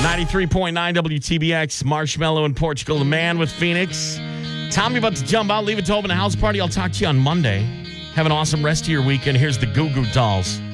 93.9 WTBX, Marshmallow in Portugal, the man with Phoenix. Tommy about to jump out, leave it to open a house party. I'll talk to you on Monday. Have an awesome rest of your weekend. Here's the Goo Goo Dolls.